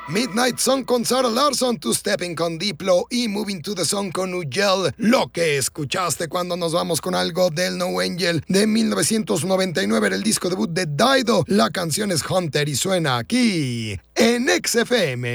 Midnight Song con Sarah Larsson, Two Stepping con Diplo y Moving to the Sun con Ugel. Lo que escuchaste cuando nos vamos con algo del No Angel de 1999 era el disco debut de Dido. La canción es Hunter y suena aquí en XFM.